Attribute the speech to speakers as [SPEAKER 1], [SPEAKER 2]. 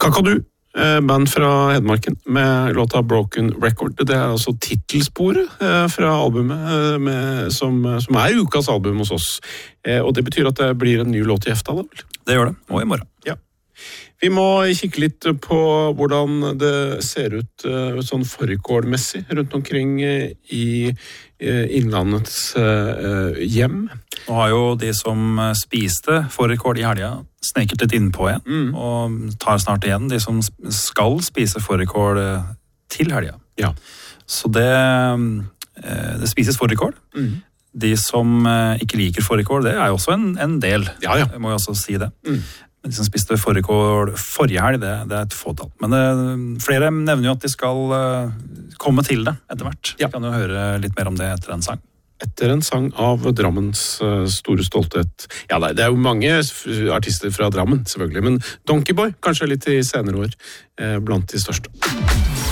[SPEAKER 1] Kakadu, band fra Hedmarken med låta Broken Record. Det altså titelsporet fra albumet som ukas album hos oss. Og det betyr at det blir en ny låt i efta, da vel?
[SPEAKER 2] Det gjør det, og i morgen.
[SPEAKER 1] Ja. Vi må kikke litt på hvordan det ser ut sånn fårikålmessig rundt omkring i innlandets hjem.
[SPEAKER 2] Nå har jo de som spiste fårikål i helga sneket litt innpå igjen, og tar snart igjen de som skal spise fårikål til helga.
[SPEAKER 1] Ja.
[SPEAKER 2] Så det spises fårikål. De som ikke liker fårikål, det jo også en del.
[SPEAKER 1] Ja.
[SPEAKER 2] Jeg må jo også si det. De som spiste fårikål forrige helg, det et fåtall. Men flere nevner jo at de skal komme til det etter hvert. Vi kan jo høre litt mer om det etter en sang.
[SPEAKER 1] Etter en sang av Drammens store stolthet. Ja, det jo mange artister fra Drammen, selvfølgelig. Men Donkeyboy, kanskje litt i senere år, blant de største.